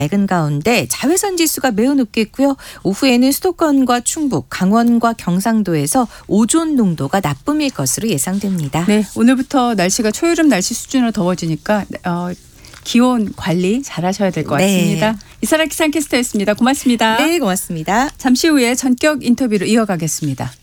맑은 가운데 자외선 지수가 매우 높겠고요. 오후에는 수도권과 충북, 강원과 경상도에서 오존 농도가 나쁨일 것으로 예상됩니다. 네, 오늘부터 날씨가 초여름 날씨 수준으로 더워지니까 기온 관리 잘하셔야 될 것 같습니다. 이사라 기상캐스터였습니다. 고맙습니다. 네, 고맙습니다. 잠시 후에 전격 인터뷰로 이어가겠습니다.